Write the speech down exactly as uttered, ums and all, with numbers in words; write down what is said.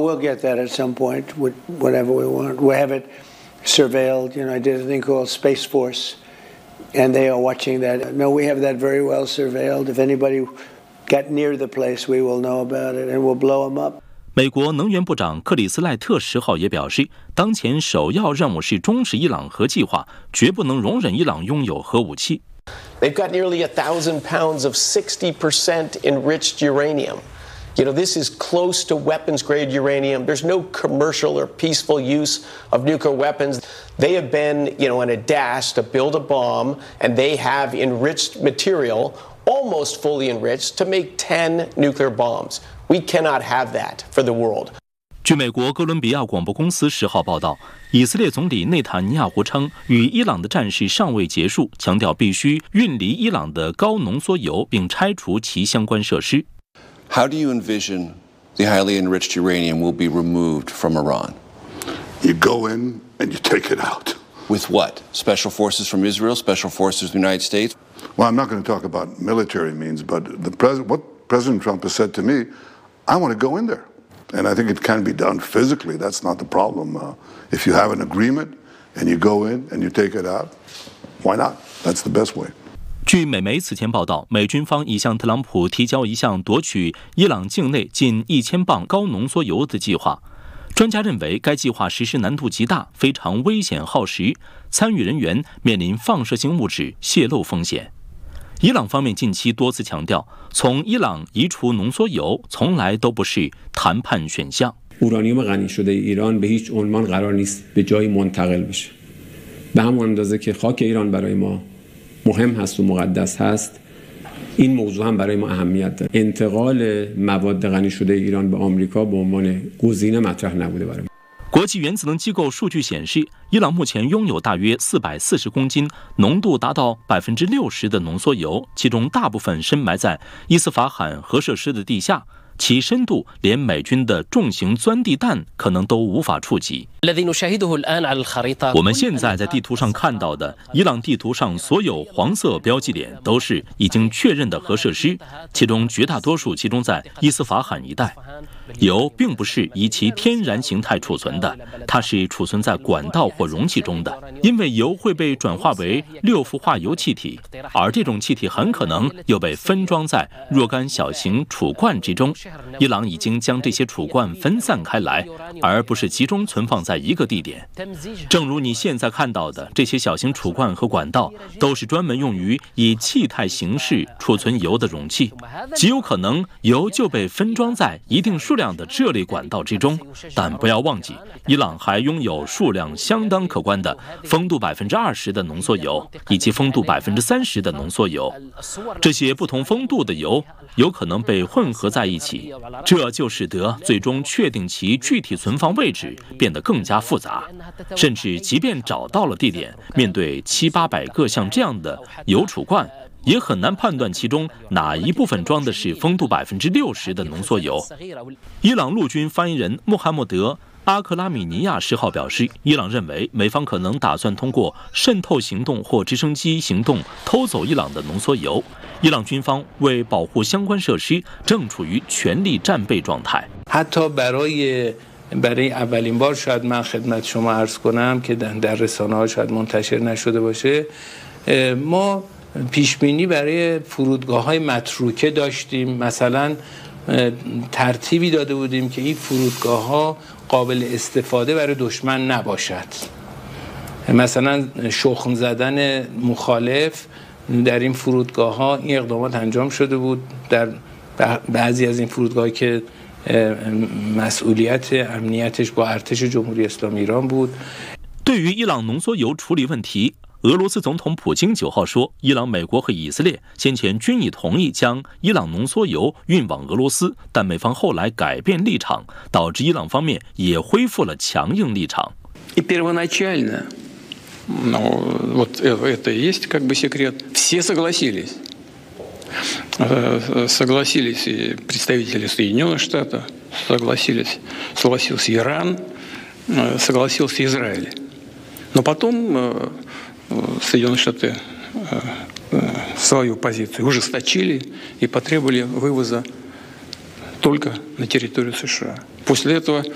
we'll get that at some point, whatever we want. We have it surveilled. You know, I did a thing called Space Force, and they are watching that. No, we have that very well surveilled. If anybody got near the place, we will know about it, and we'll blow them up. 美国能源部长克里斯赖特十号也表示，当前首要任务是终止伊朗核计划，绝不能容忍伊朗拥有核武器。 They've got nearly a thousand pounds of sixty percent enriched uranium. You know, this is close to weapons-grade uranium. There's no commercial or peaceful use of nuclear weapons. They have been, you know, on a dash to build a bomb, and they have enriched material, almost fully enriched, to make ten nuclear bombs. We cannot have that for the world. 据美国哥伦比亚广播公司十号报道，以色列总理内塔尼亚胡称，与伊朗的战事尚未结束，强调必须运离伊朗的高浓缩铀，并拆除其相关设施。 How do you envision the highly enriched uranium will be removed from Iran? You go in and you take it out. With what? Special forces from Israel? Special forces from the United States? Well, I'm not going to talk about military means, but the president, what President Trump has said to me, I want to go in there. And I think it can be done physically. That's not the problem. Uh, if you have an agreement and you go in and you take it out, why not? That's the best way. 据美媒此前报道，美军方已向特朗普提交一项夺取伊朗境内近一千磅高浓缩铀的计划。专家认为，该计划实施难度极大，非常危险耗时，参与人员面临放射性物质泄漏风险。伊朗方面近期多次强调，从伊朗移除浓缩铀从来都不是谈判选项。 اورانیوم غنی شده ایران به هیچ عنوان قرار نیست به جایی منتقل بشه. به همون اندازه که خاک ایران برای ما مهم هست و مقدس هست، این موضوع هم برای ما اهمیت داره. انتقال مواد غنی شده ایران به آمریکا به عنوان گزینه مطرح نبوده برای ما。 国际原子能机构数据显示，伊朗目前拥有大约四百四十公斤、浓度达到百分之六十的浓缩铀，其中大部分深埋在伊斯法罕核设施的地下，其深度连美军的重型钻地弹可能都无法触及。我们现在在地图上看到的，伊朗地图上所有黄色标记点都是已经确认的核设施，其中绝大多数集中在伊斯法罕一带。铀并不是以其天然形态储存的，它是储存在管道或容器中的，因为铀会被转化为六氟化铀气体，而这种气体很可能又被分装在若干小型储罐之中。伊朗已经将这些储罐分散开来，而不是集中存放在一个地点。正如你现在看到的，这些小型储罐和管道都是专门用于以气态形式储存铀的容器，极有可能铀就被分装在一定数量的这类管道之中。但不要忘记，伊朗还拥有数量相当可观的风度百分之二十的浓缩铀，以及风度百分之三十的浓缩铀。这些不同风度的铀有可能被混合在一起，这就使得最终确定其具体存放位置变得更加复杂。甚至即便找到了地点，面对七八百个像这样的铀储罐，也很难判断其中哪一部分装的是风度百分之六十的浓缩铀。伊朗陆军发言人穆罕默德·阿克拉米尼亚十号表示，伊朗认为美方可能打算通过渗透行动或直升机行动偷走伊朗的浓缩铀。伊朗军方为保护相关设施，正处于全力战备状态。 برای اولین بار شاید من خدمت شما عرض کنم که در رسانه‌ها شاید منتشر نشده باشه، ما پیش بینی برای فرودگاه‌های متروکه داشتیم. مثلا ترتیبی داده بودیم که این فرودگاه‌ها قابل استفاده برای دشمن نباشد. مثلا شخم زدن مخالف در این فرودگاه‌ها این اقدامات انجام شده بود. در بعضی از این فرودگاه‌ها که مسئولیت امنیتش با ارتش جمهوری اسلامی ایران بود。 对于伊朗浓缩铀处理问题，俄罗斯总统普京九号说，伊朗、美国和以色列先前均已同意将伊朗浓缩铀运往俄罗斯，但美方后来改变立场，导致伊朗方面也恢复了强硬立场。 И первоначально, ну вот это и есть как бы секрет, все согласились. Согласились и представители Соединенных Штатов, согласились, согласился Иран, согласился Израиль. Но потом Соединенные Штаты свою позицию ужесточили и потребовали вывоза только на территорию США. После этого